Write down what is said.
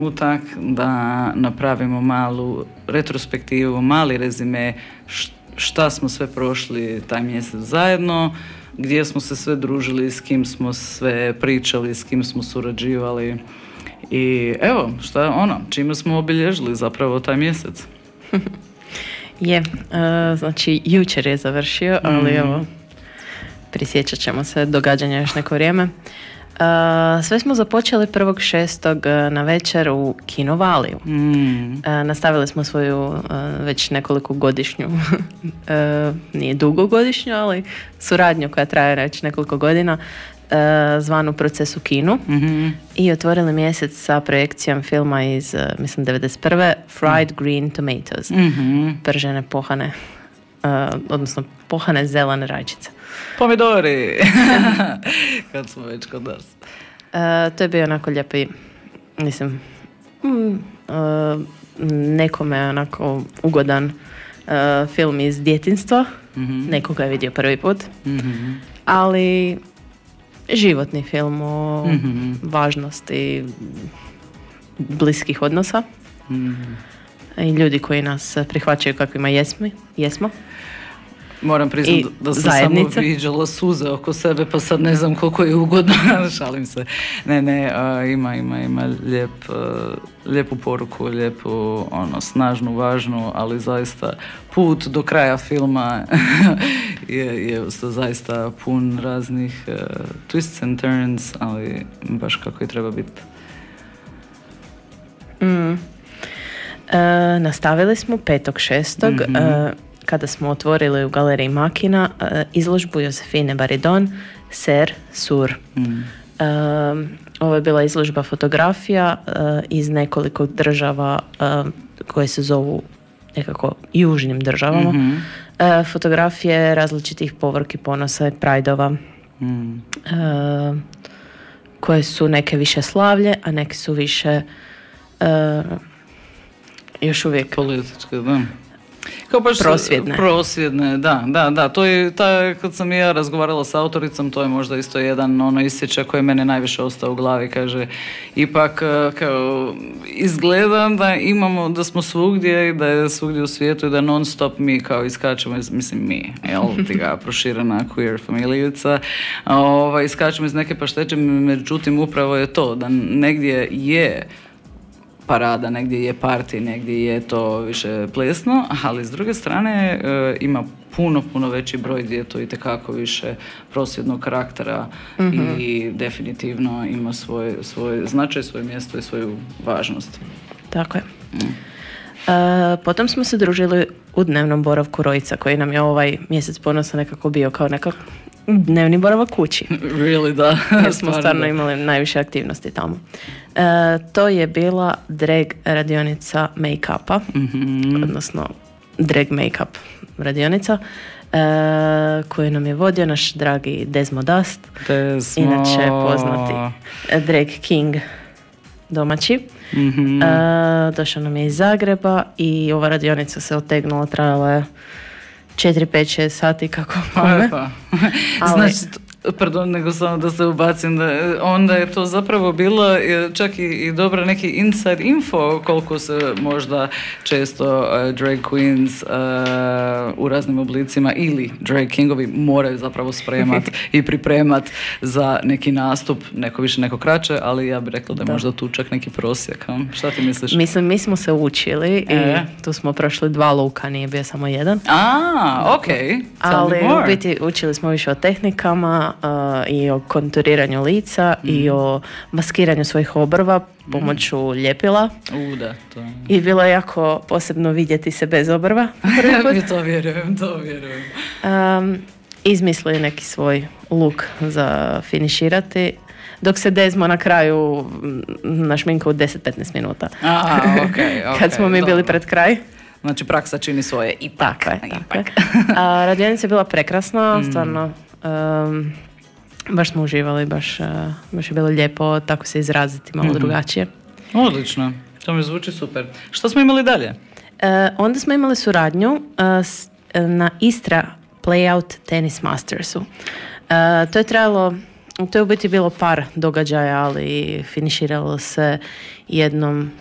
utak da napravimo malu retrospektivu, mali rezime šta smo sve prošli taj mjesec zajedno, gdje smo se sve družili, s kim smo sve pričali, s kim smo surađivali i evo, šta je čime smo obilježili zapravo taj mjesec. Znači jučer je završio, ali evo, prisjećat ćemo se događanja još neko vrijeme. Sve smo započeli 1.6. na večer u Kino Valiju. Nastavili smo svoju već nekoliko godišnju, nije dugogodišnju, ali suradnju koja traje već nekoliko godina, zvanu Proces u kinu. I otvorili mjesec sa projekcijom filma iz, mislim, 91. Fried Green Tomatoes. Pržene pohane, odnosno pohane zelene rajčice. Pomidori! Kad smo već kod nas. To je bio onako lijepi, mislim, nekome onako ugodan film iz djetinjstva. Nekoga je vidio prvi put. Ali životni film o važnosti bliskih odnosa. I ljudi koji nas prihvaćaju kakvima jesmo. Moram priznati da sam samo viđala suze oko sebe, pa sad ne znam koliko je ugodno. Šalim se. Ima lijepu poruku, lijepu, snažnu, važnu, ali zaista put do kraja filma je zaista pun raznih twists and turns, ali baš kako i treba biti. Nastavili smo 5.6. Kada smo otvorili u galeriji Makina izložbu Josefine Baridon Ser Sur. Ovo je bila izložba fotografija iz nekoliko država koje se zovu nekako južnim državama. Fotografije različitih povorki, ponosa i prajdova koje su neke više slavlje, a neke su više još uvijek političke, da. Kao baš prosvjedne, da. To je, kad sam ja razgovarala s autoricom, to je možda isto jedan isječak koji je mene najviše ostao u glavi. Kaže, ipak kao izgleda da smo svugdje i da je svugdje u svijetu i da non stop mi kao iskačemo ti ga proširena queer familijica, iskačemo iz neke pašteće, međutim upravo je to da negdje je parada, negdje je party, negdje je to više plesno, ali s druge strane ima puno veći broj gdje je to itekako više prosvjednog karaktera i definitivno ima svoj značaj, svoje mjesto i svoju važnost. Tako je. Potom smo se družili u dnevnom boravku Rojica, koji nam je ovaj mjesec ponosa nekako bio kao dnevni boravak kući. Really, da. Jer smo stvarno imali najviše aktivnosti tamo. To je bila drag radionica make-upa, odnosno drag make-up radionica, koju nam je vodio naš dragi Desmo Dust, inače poznati drag king domaći. Došao nam je iz Zagreba i ova radionica se otegnula, trajala je 4, 5, 6 sati kako kome. Znači, nego samo da se ubacim, onda je to zapravo bilo čak i dobra neki inside info koliko se možda često drag queens u raznim oblicima ili drag kingovi moraju zapravo spremat i pripremat za neki nastup, neko više, neko kraće, ali ja bih rekla da je možda tu čak neki prosjek. Šta ti misliš? Mislim, mi smo se učili i tu smo prošli 2 luka, nije bio samo jedan. Okay. Ali u biti učili smo više o tehnikama i o konturiranju lica i o maskiranju svojih obrva pomoću ljepila. To. I bilo je jako posebno vidjeti se bez obrva. To vjerujem. Izmislili neki svoj look za finiširati, dok se Desmo na kraju našminka u 10-15 minuta. Okay, kad smo mi bili pred kraj. Znači praksa čini svoje ipak. Radionica je bila prekrasna, stvarno. Baš smo uživali, baš je bilo lijepo tako se izraziti malo drugačije. Odlično, to mi zvuči super. Što smo imali dalje? Onda smo imali suradnju na Istra Playout Tennis Mastersu. To je u biti bilo par događaja, ali finiširalo se jednom